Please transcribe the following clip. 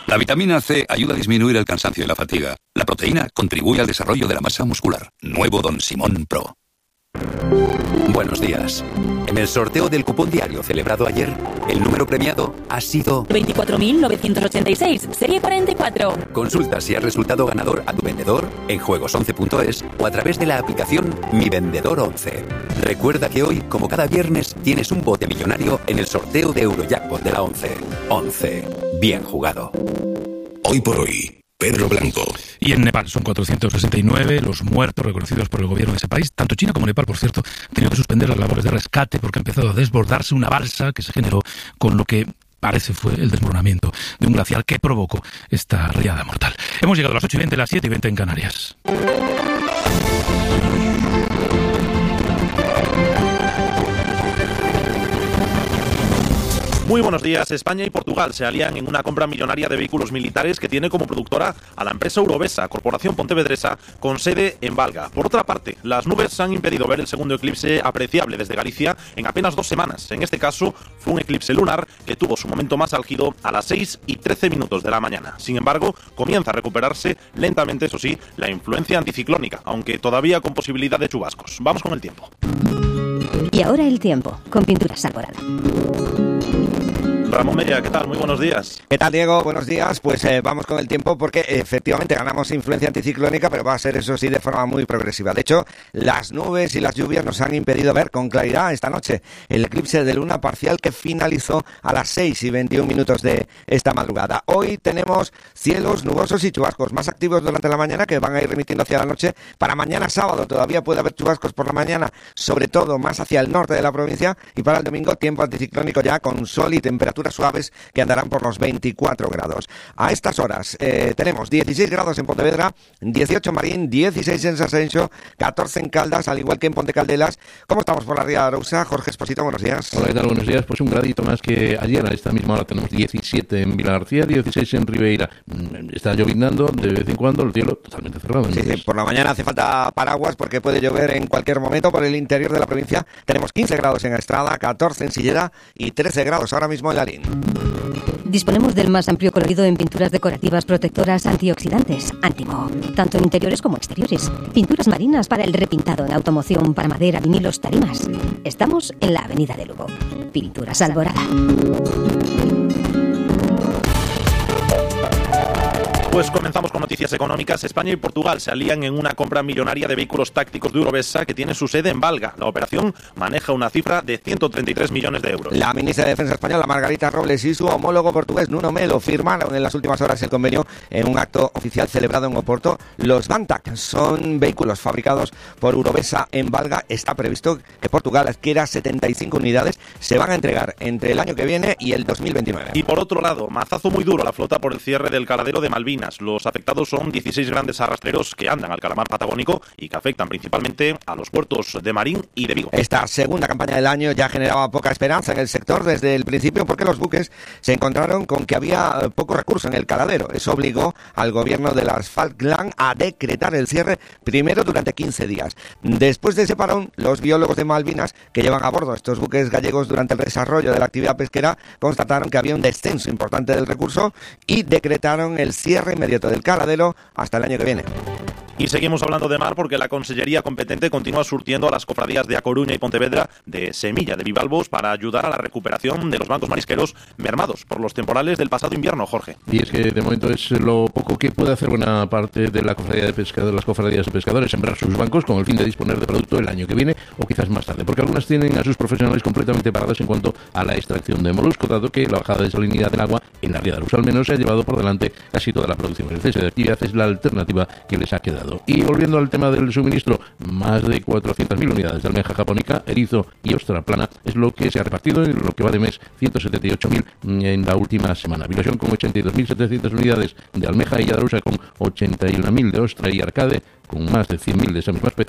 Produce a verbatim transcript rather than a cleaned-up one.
La vitamina C ayuda a disminuir el cansancio y la fatiga. La proteína contribuye al desarrollo de la masa muscular. Nuevo Don Simón Pro. Buenos días. En el sorteo del cupón diario celebrado ayer, el número premiado ha sido veinticuatro mil novecientos ochenta y seis, serie cuarenta y cuatro. Consulta si has resultado ganador a tu vendedor en juegos once punto es o a través de la aplicación Mi Vendedor once. Recuerda que hoy, como cada viernes, tienes un bote millonario en el sorteo de Eurojackpot de la once. once. Bien jugado. Hoy por hoy, Pedro Blanco. Y en Nepal son cuatrocientos sesenta y nueve los muertos reconocidos por el gobierno de ese país. Tanto China como Nepal, por cierto, han tenido que suspender las labores de rescate porque ha empezado a desbordarse una balsa que se generó con lo que parece fue el desmoronamiento de un glaciar que provocó esta riada mortal. Hemos llegado a las ocho y veinte, las siete y veinte en Canarias. Muy buenos días. España y Portugal se alían en una compra millonaria de vehículos militares que tiene como productora a la empresa Urovesa, corporación pontevedresa, con sede en Valga. Por otra parte, las nubes han impedido ver el segundo eclipse apreciable desde Galicia en apenas dos semanas. En este caso, fue un eclipse lunar que tuvo su momento más álgido a las seis y trece minutos de la mañana. Sin embargo, comienza a recuperarse lentamente, eso sí, la influencia anticiclónica, aunque todavía con posibilidad de chubascos. Vamos con el tiempo. Y ahora el tiempo, con Pinturas Alborada. Ramón Mella, ¿qué tal? Muy buenos días. ¿Qué tal, Diego? Buenos días. Pues eh, vamos con el tiempo porque efectivamente ganamos influencia anticiclónica, pero va a ser, eso sí, de forma muy progresiva. De hecho, las nubes y las lluvias nos han impedido ver con claridad esta noche el eclipse de luna parcial que finalizó a las seis y veintiún minutos de esta madrugada. Hoy tenemos cielos nubosos y chubascos más activos durante la mañana que van a ir remitiendo hacia la noche. Para mañana sábado todavía puede haber chubascos por la mañana, sobre todo más hacia el norte de la provincia, y para el domingo tiempo anticiclónico ya con sol y temperatura suaves que andarán por los veinticuatro grados. A estas horas eh, tenemos dieciséis grados en Pontevedra, dieciocho en Marín, dieciséis en Sasenxo, catorce en Caldas, al igual que en Ponte Caldelas. ¿Cómo estamos por la Ría de Arousa? Jorge Esposito, buenos días. Hola, ¿qué tal? Buenos días. Pues un gradito más que ayer. A esta misma hora tenemos diecisiete en Vilagarcía, dieciséis en Ribeira. Está llovinando de vez en cuando, el cielo totalmente cerrado. Sí, sí, por la mañana hace falta paraguas porque puede llover en cualquier momento por el interior de la provincia. Tenemos quince grados en Estrada, catorce en Silleda y trece grados ahora mismo en Lalín. Disponemos del más amplio colorido en pinturas decorativas protectoras antioxidantes, Antimo, tanto en interiores como exteriores. Pinturas marinas para el repintado en automoción, para madera, vinilos, tarimas. Estamos en la avenida de Lugo. Pinturas Alborada. Pues comenzamos con noticias económicas. España y Portugal se alían en una compra millonaria de vehículos tácticos de Urovesa que tiene su sede en Valga. La operación maneja una cifra de ciento treinta y tres millones de euros. La ministra de Defensa española, Margarita Robles, y su homólogo portugués, Nuno Melo, firmaron en las últimas horas el convenio en un acto oficial celebrado en Oporto. Los Bantac son vehículos fabricados por Urovesa en Valga. Está previsto que Portugal adquiera setenta y cinco unidades. Se van a entregar entre el año que viene y el dos mil veintinueve. Y por otro lado, mazazo muy duro a la flota por el cierre del caladero de Malvinas. Los afectados son dieciséis grandes arrastreros que andan al calamar patagónico y que afectan principalmente a los puertos de Marín y de Vigo. Esta segunda campaña del año ya generaba poca esperanza en el sector desde el principio porque los buques se encontraron con que había poco recurso en el caladero. Eso obligó al gobierno de las Falkland a decretar el cierre primero durante quince días. Después de ese parón, los biólogos de Malvinas que llevan a bordo estos buques gallegos durante el desarrollo de la actividad pesquera constataron que había un descenso importante del recurso y decretaron el cierre inmediato del caladero hasta el año que viene. Y seguimos hablando de mar porque la Consellería competente continúa surtiendo a las cofradías de A Coruña y Pontevedra de semilla de bivalvos para ayudar a la recuperación de los bancos marisqueros mermados por los temporales del pasado invierno, Jorge. Y es que de momento es lo poco que puede hacer buena parte de la cofradía de pescadores, las cofradías de pescadores, sembrar sus bancos con el fin de disponer de producto el año que viene o quizás más tarde, porque algunas tienen a sus profesionales completamente paradas en cuanto a la extracción de molusco, dado que la bajada de salinidad del agua en la Ría de Arousa al menos se ha llevado por delante casi toda la producción. El cese de actividad es la alternativa que les ha quedado. Y volviendo al tema del suministro, más de cuatrocientas mil unidades de almeja japónica, erizo y ostra plana es lo que se ha repartido en lo que va de mes, ciento setenta y ocho mil en la última semana. Vilación con ochenta y dos mil setecientas unidades de almeja y Arousa con ochenta y una mil de ostra y arcade con más de cien mil de esa misma especie.